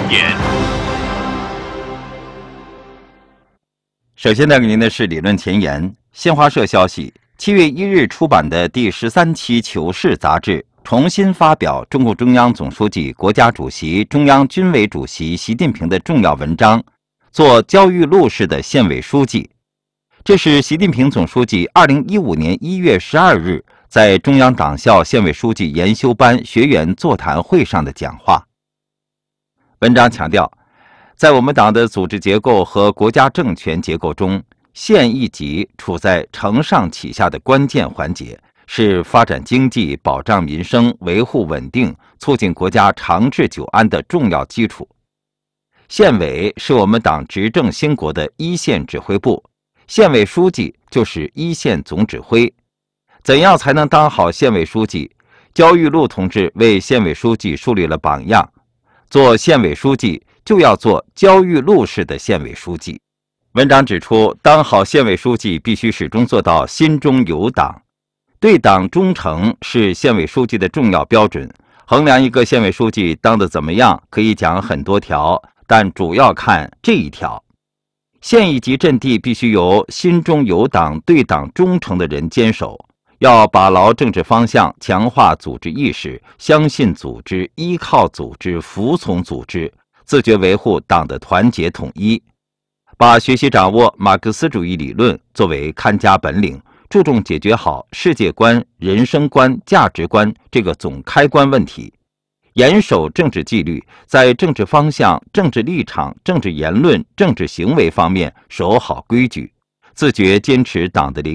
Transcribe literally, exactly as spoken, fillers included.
言。 首先带给您的是理论前沿。新华社消息，七月一日出版的第十三期《求是》杂志重新发表中共中央总书记、国家主席、中央军委主席习近平的重要文章，做焦裕禄式的县委书记。这是习近平总书记二零一五年一月十二日在中央党校县委书记研修班学员座谈会上的讲话。文章强调，在我们党的组织结构和国家政权结构中，县一级处在承上启下的关键环节，是发展经济、保障民生、维护稳定、促进国家长治久安的重要基础。县委是我们党执政兴国的一线指挥部，县委书记就是一线总指挥。怎样才能当好县委书记？焦裕禄同志为县委书记树立了榜样。做县委书记就要做焦裕禄式的县委书记。文章指出，当好县委书记必须始终做到心中有党，对党忠诚是县委书记的重要标准。衡量一个县委书记当得怎么样，可以讲很多条，但主要看这一条：县一级阵地必须由心中有党、对党忠诚的人坚守，要把牢政治方向，强化组织意识，相信组织，依靠组织，服从组织，自觉维护党的团结统一。把学习掌握马克思主义理论作为看家本领，注重解决好世界观、人生观、价值观这个总开关问题，严守政治纪律，在政治方向、政治立场、政治言论、政治行为方面守好规矩，自觉坚持党的领